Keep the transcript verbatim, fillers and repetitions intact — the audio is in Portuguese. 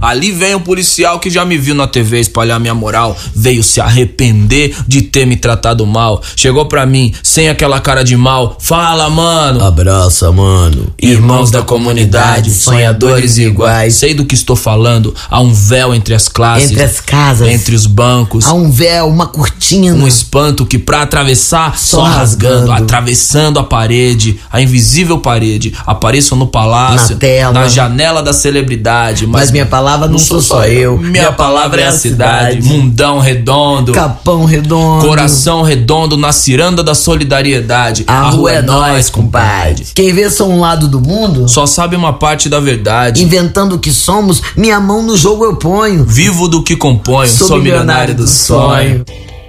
Ali vem um policial que já me viu na T V espalhar minha moral. Veio se arrepender de ter me tratado mal. Chegou pra mim, sem aquela cara de mal. Fala, mano. Abraça, mano. Irmãos da comunidade, sonhadores iguais. Sei do que estou falando. Há um véu entre as classes, entre as casas, entre os bancos. Há um véu, uma cortina, um espanto que pra atravessar, só, só rasgando, rasgando, atravessando a parede, a invisível parede. Apareçam no palácio, na tela, na janela da celebridade. Mas, mas minha palavra não, não sou só eu. Minha, minha palavra é a cidade. cidade. Mundão redondo, Capão redondo, coração redondo na ciranda da solidariedade. A, a rua é nós, compadre. Quem vê só um lado do mundo só sabe uma parte da verdade. Inventando o que somos, minha mão no jogo eu ponho. Vivo do que componho, sou, sou milionário, milionário do sonho. sonho.